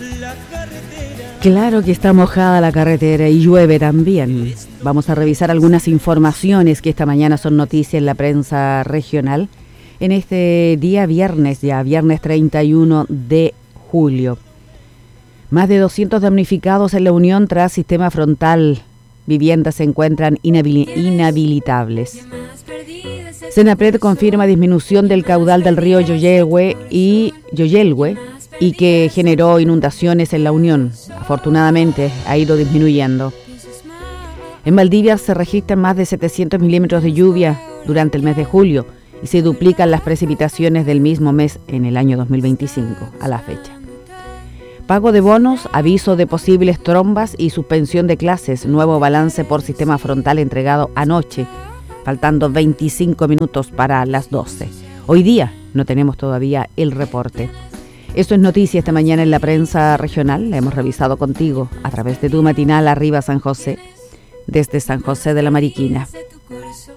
Claro que está mojada la carretera y llueve también. Vamos a revisar algunas informaciones que esta mañana son noticia en la prensa regional. En este día viernes, viernes 31 de julio. Más de 200 damnificados en la Unión tras sistema frontal. Viviendas se encuentran inhabilitables. Senapred confirma disminución del caudal del río Yoyelhue y que generó inundaciones en la Unión. Afortunadamente ha ido disminuyendo. En Valdivia se registran más de 700 milímetros de lluvia durante el mes de julio y se duplican las precipitaciones del mismo mes en el año 2025 a la fecha. Pago de bonos, aviso de posibles trombas y suspensión de clases. Nuevo balance por sistema frontal entregado anoche, faltando 25 minutos para las 12. Hoy día no tenemos todavía el reporte. Esto es noticia esta mañana en la prensa regional. La hemos revisado contigo a través de tu matinal Arriba San José, desde San José de la Mariquina.